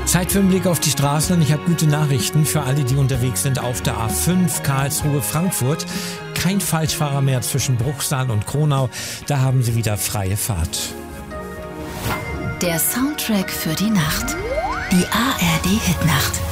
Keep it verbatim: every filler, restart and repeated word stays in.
Zeit für einen Blick auf die Straßen und ich habe gute Nachrichten für alle, die unterwegs sind auf der A fünf Karlsruhe-Frankfurt. Kein Falschfahrer mehr zwischen Bruchsal und Kronau, da haben Sie wieder freie Fahrt. Der Soundtrack für die Nacht. Die A R D-Hitnacht.